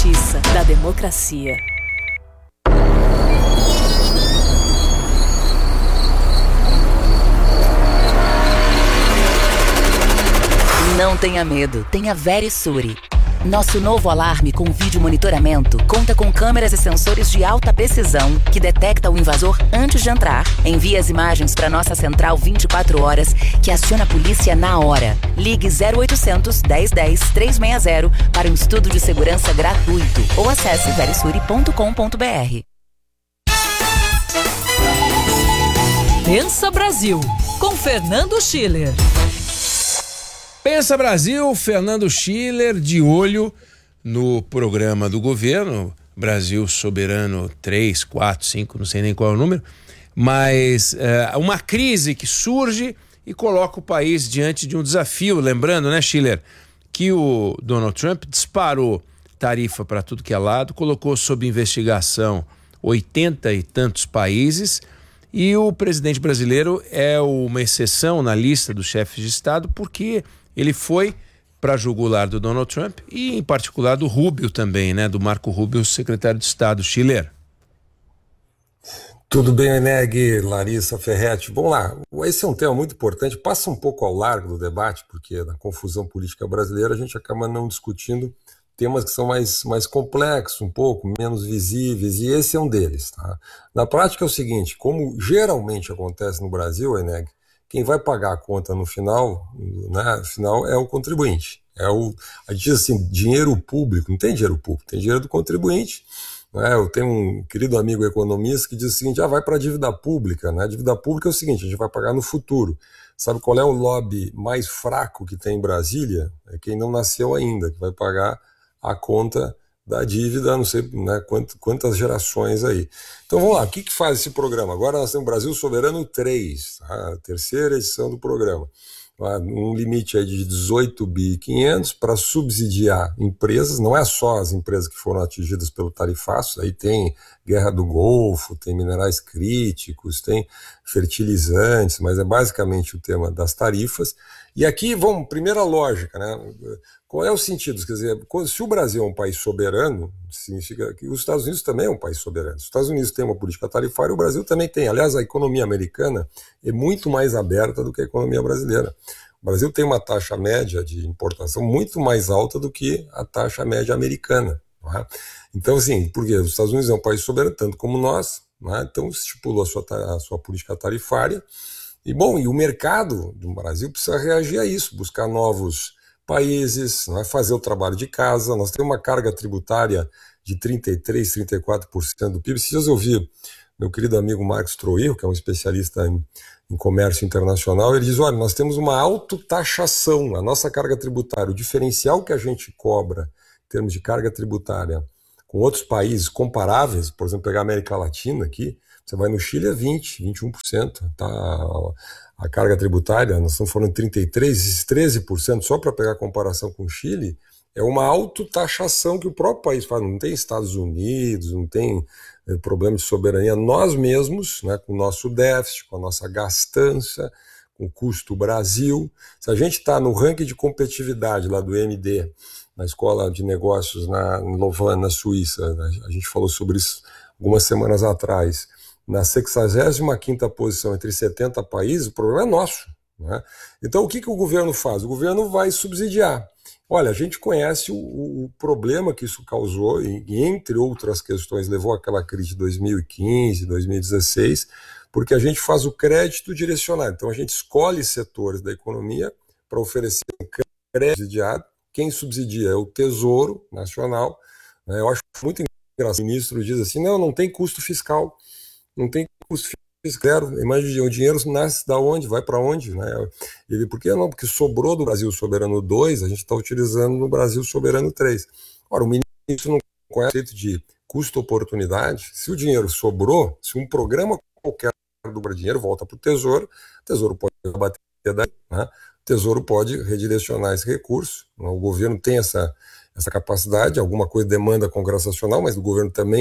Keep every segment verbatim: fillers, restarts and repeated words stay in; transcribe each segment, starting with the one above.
justiça, da democracia. Não tenha medo, tenha Verisure. Nosso novo alarme com vídeo monitoramento conta com câmeras e sensores de alta precisão que detecta o invasor antes de entrar, envia as imagens para nossa central vinte e quatro horas, que aciona a polícia na hora. Ligue zero oitocentos, dez dez, trezentos e sessenta para um estudo de segurança gratuito ou acesse verisure ponto com ponto br. Pensa Brasil, com Fernando Schiller. Pensa Brasil, Fernando Schiller, de olho no programa do governo, Brasil Soberano três, quatro, cinco, não sei nem qual é o número, mas é, uma crise que surge e coloca o país diante de um desafio. Lembrando, né, Schiller, que o Donald Trump disparou tarifa para tudo que é lado, colocou sob investigação oitenta e tantos países, e o presidente brasileiro é uma exceção na lista dos chefes de Estado, porque ele foi para a jugular do Donald Trump e, em particular, do Rubio também, né? Do Marco Rubio, secretário de Estado. Schiller. Tudo bem, Eneg, Larissa Ferretti. Vamos lá, esse é um tema muito importante, passa um pouco ao largo do debate, porque na confusão política brasileira a gente acaba não discutindo temas que são mais, mais complexos, um pouco menos visíveis, e esse é um deles. Tá? Na prática é o seguinte, como geralmente acontece no Brasil, Eneg, quem vai pagar a conta no final, né, no final é o contribuinte. É o, a gente diz assim, dinheiro público, não tem dinheiro público, tem dinheiro do contribuinte. Né? Eu tenho um querido amigo economista que diz o seguinte, ah, vai para a dívida pública. Né? A dívida pública é o seguinte, a gente vai pagar no futuro. Sabe qual é o lobby mais fraco que tem em Brasília? É quem não nasceu ainda, que vai pagar a conta da dívida, não sei, né, quantas, quantas gerações aí. Então vamos lá, o que, que faz esse programa? Agora nós temos Brasil Soberano três, tá? A terceira edição do programa. Um limite aí de dezoito bilhões e quinhentos para subsidiar empresas, não é só as empresas que foram atingidas pelo tarifaço, aí tem Guerra do Golfo, tem minerais críticos, tem fertilizantes, mas é basicamente o tema das tarifas. E aqui, vamos, primeira lógica, né? Qual é o sentido? Quer dizer, se o Brasil é um país soberano, significa que os Estados Unidos também é um país soberano. Os Estados Unidos têm uma política tarifária, o Brasil também tem. Aliás, a economia americana é muito mais aberta do que a economia brasileira. O Brasil tem uma taxa média de importação muito mais alta do que a taxa média americana. Não é? Então, assim, porque os Estados Unidos é um país soberano, tanto como nós, não é? Então estipulou a sua, a sua política tarifária. E, bom, e o mercado do Brasil precisa reagir a isso, buscar novos países, não é? Fazer o trabalho de casa. Nós temos uma carga tributária de trinta e três por cento, trinta e quatro por cento do P I B. Se eu ouvi meu querido amigo Marcos Troil, que é um especialista em, em comércio internacional, ele diz, olha, nós temos uma autotaxação, a nossa carga tributária, o diferencial que a gente cobra em termos de carga tributária com outros países comparáveis, por exemplo, pegar a América Latina aqui, você vai no Chile é vinte, vinte e um por cento, tá? A carga tributária, nós estamos falando de trinta e três por cento, esses treze por cento, só para pegar a comparação com o Chile, é uma autotaxação que o próprio país faz. Não tem Estados Unidos, não tem é, problema de soberania. Nós mesmos, né, com o nosso déficit, com a nossa gastança, com o custo Brasil. Se a gente está no ranking de competitividade lá do M D, na Escola de Negócios na, em Lausanne, na Suíça, né, a gente falou sobre isso algumas semanas atrás, na sexagésima quinta posição entre setenta países, o problema é nosso. Né? Então o que, que o governo faz? O governo vai subsidiar. Olha, a gente conhece o, o problema que isso causou e, entre outras questões, levou àquela crise de dois mil e quinze, dois mil e dezesseis, porque a gente faz o crédito direcionado. Então a gente escolhe setores da economia para oferecer crédito subsidiado. Quem subsidia é o Tesouro Nacional. Né? Eu acho muito engraçado. O ministro diz assim, não, não tem custo fiscal. Não tem custo fiscal, imagina, o dinheiro nasce da onde, vai para onde, né? Ele, por que não? Porque sobrou do Brasil Soberano dois, a gente está utilizando no Brasil Soberano três. Ora, o ministro não conhece o conceito de custo-oportunidade. Se o dinheiro sobrou, se um programa qualquer do dinheiro volta para o Tesouro, o Tesouro pode bater daí, né? O Tesouro pode redirecionar esse recurso, né? O governo tem essa, essa capacidade, alguma coisa demanda Congresso Nacional, mas o governo também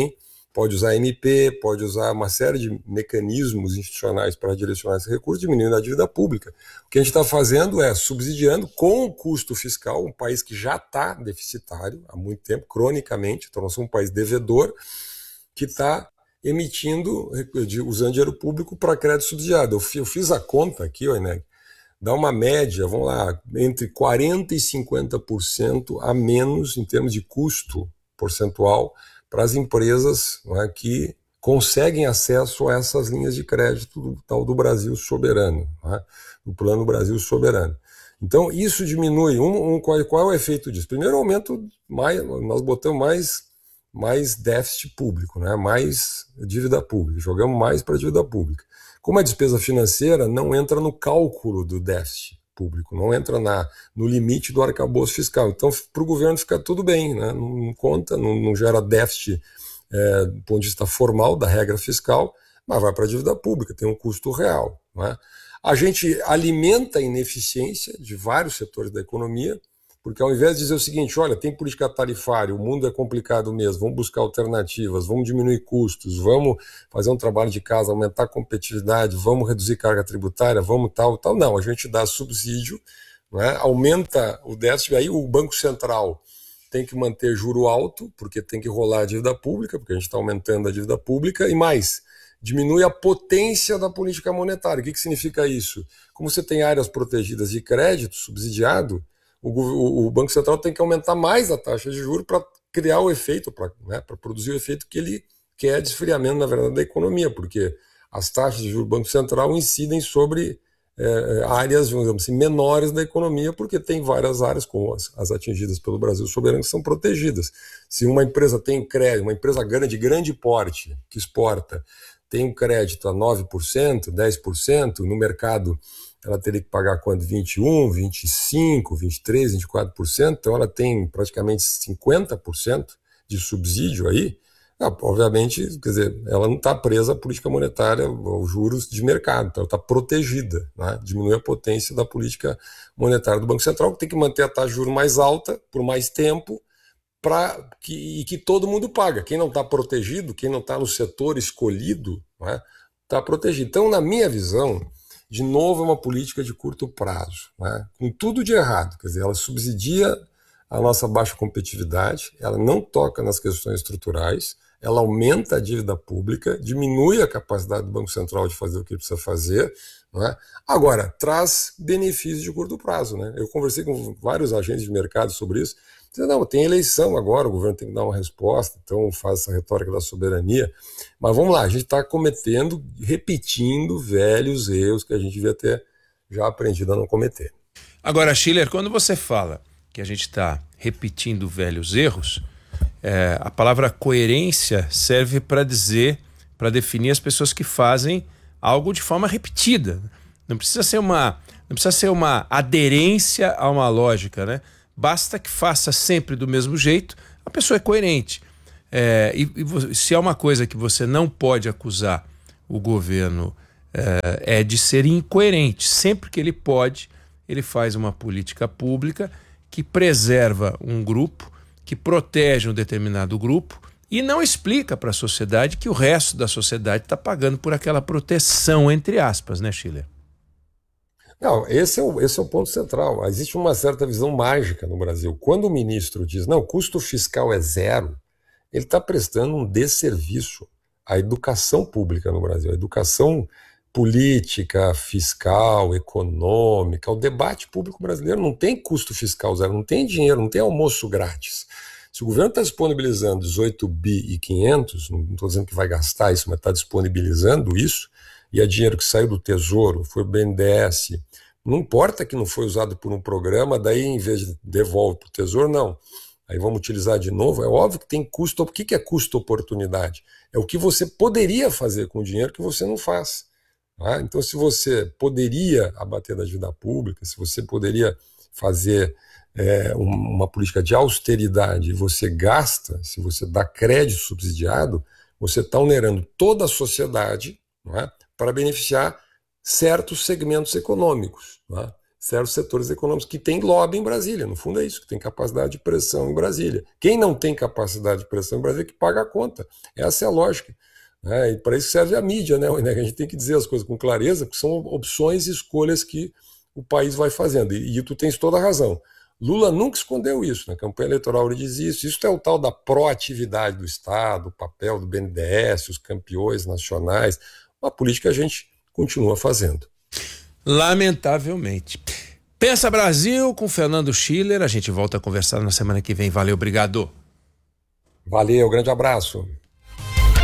pode usar M P, pode usar uma série de mecanismos institucionais para direcionar esse recurso, diminuindo a dívida pública. O que a gente está fazendo é subsidiando com o custo fiscal um país que já está deficitário há muito tempo, cronicamente, então nós somos um país devedor, que está emitindo, usando dinheiro público para crédito subsidiado. Eu fiz a conta aqui, ó, né? Dá uma média, vamos lá, entre quarenta e cinquenta por cento a menos em termos de custo percentual para as empresas, não é, que conseguem acesso a essas linhas de crédito do tal do Brasil Soberano, não é, do Plano Brasil Soberano. Então, isso diminui. Um, um, qual, qual é o efeito disso? Primeiro, aumento, mais, nós botamos mais, mais déficit público, né, mais dívida pública, jogamos mais para a dívida pública. Como a despesa financeira não entra no cálculo do déficit público, não entra na, no limite do arcabouço fiscal. Então, para o governo fica tudo bem, né? não, não conta, não, não gera déficit é, do ponto de vista formal da regra fiscal, mas vai para a dívida pública, tem um custo real. Não é? A gente alimenta a ineficiência de vários setores da economia, porque ao invés de dizer o seguinte, olha, tem política tarifária, o mundo é complicado mesmo, vamos buscar alternativas, vamos diminuir custos, vamos fazer um trabalho de casa, aumentar a competitividade, vamos reduzir carga tributária, vamos tal, tal. Não, a gente dá subsídio, né, aumenta o déficit, aí o Banco Central tem que manter juro alto, porque tem que rolar a dívida pública, porque a gente está aumentando a dívida pública, e mais, diminui a potência da política monetária. O que, que significa isso? Como você tem áreas protegidas de crédito subsidiado, O, o, o Banco Central tem que aumentar mais a taxa de juros para criar o efeito, para né, para produzir o efeito que ele quer de esfriamento, na verdade, da economia, porque as taxas de juros do Banco Central incidem sobre é, áreas, vamos dizer assim, menores da economia, porque tem várias áreas, como as, as atingidas pelo Brasil Soberano, que são protegidas. Se uma empresa tem crédito, uma empresa grande, de grande porte, que exporta, tem um crédito a nove por cento, dez por cento, no mercado ela teria que pagar quanto? vinte e um por cento, vinte e cinco por cento, vinte e três por cento, vinte e quatro por cento, então ela tem praticamente cinquenta por cento de subsídio aí. Ah, obviamente, quer dizer, ela não está presa à política monetária, aos juros de mercado, então ela está protegida, né? Diminui a potência da política monetária do Banco Central, que tem que manter a taxa de juros mais alta por mais tempo, pra que, e que todo mundo paga. Quem não está protegido, quem não está no setor escolhido, está protegido. Então, na minha visão, de novo, é uma política de curto prazo, né? Com tudo de errado. Quer dizer, ela subsidia a nossa baixa competitividade, ela não toca nas questões estruturais, ela aumenta a dívida pública, diminui a capacidade do Banco Central de fazer o que precisa fazer, né? Agora, traz benefícios de curto prazo, né? Eu conversei com vários agentes de mercado sobre isso. Não, tem eleição agora, o governo tem que dar uma resposta, então faz essa retórica da soberania. Mas vamos lá, a gente está cometendo, repetindo velhos erros que a gente devia ter já aprendido a não cometer. Agora, Schiller, quando você fala que a gente está repetindo velhos erros, é, a palavra coerência serve para dizer, para definir as pessoas que fazem algo de forma repetida. Não precisa ser uma, não precisa ser uma aderência a uma lógica, né? Basta que faça sempre do mesmo jeito, a pessoa é coerente. É, e, e se é uma coisa que você não pode acusar o governo é, é de ser incoerente. Sempre que ele pode, ele faz uma política pública que preserva um grupo, que protege um determinado grupo e não explica para a sociedade que o resto da sociedade está pagando por aquela proteção, entre aspas, né, Schiller? Não, esse é, o, esse é o ponto central. Existe uma certa visão mágica no Brasil. Quando o ministro diz, não, o custo fiscal é zero, ele está prestando um desserviço à educação pública no Brasil, à educação política, fiscal, econômica. O debate público brasileiro não tem custo fiscal zero, não tem dinheiro, não tem almoço grátis. Se o governo está disponibilizando dezoito bi e quinhentos, não estou dizendo que vai gastar isso, mas está disponibilizando isso, e é dinheiro que saiu do Tesouro, foi do B N D E S, não importa que não foi usado por um programa, daí em vez de devolve para o Tesouro, não. Aí vamos utilizar de novo, é óbvio que tem custo. O que é custo-oportunidade? É o que você poderia fazer com o dinheiro que você não faz. Tá? Então, se você poderia abater da dívida pública, se você poderia fazer é, uma política de austeridade e você gasta, se você dá crédito subsidiado, você está onerando toda a sociedade, não é? Para beneficiar certos segmentos econômicos, né? certos setores econômicos que têm lobby em Brasília. No fundo é isso, que tem capacidade de pressão em Brasília. Quem não tem capacidade de pressão em Brasília é que paga a conta. Essa é a lógica. Né? E para isso serve a mídia, né? A gente tem que dizer as coisas com clareza, porque são opções e escolhas que o país vai fazendo. E, e tu tens toda a razão. Lula nunca escondeu isso. Na campanha eleitoral ele diz isso. Isso é o tal da proatividade do Estado, o papel do B N D E S, os campeões nacionais. Uma política que a gente continua fazendo. Lamentavelmente. Pensa Brasil com Fernando Schiller. A gente volta a conversar na semana que vem. Valeu, obrigado. Valeu, grande abraço.